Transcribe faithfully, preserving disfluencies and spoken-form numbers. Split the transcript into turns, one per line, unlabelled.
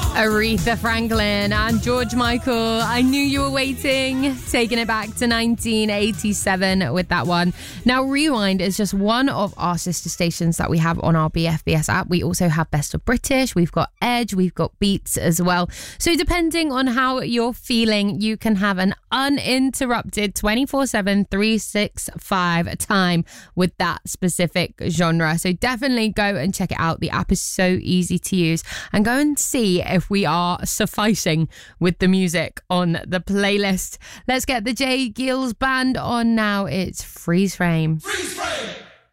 Aretha Franklin and George Michael. I knew you were waiting. Taking it back to nineteen eighty-seven with that one. Now, Rewind is just one of our sister stations that we have on our B F B S app. We also have Best of British. We've got Edge. We've got Beats as well. So depending on how you're feeling, you can have an uninterrupted twenty-four seven, three sixty-five time with that specific genre. So definitely go and check it out. The app is so easy to use, and go and see if we are sufficing with the music on the playlist. Let's get the J. Geils Band on now. It's Freeze Frame.
Freeze Frame!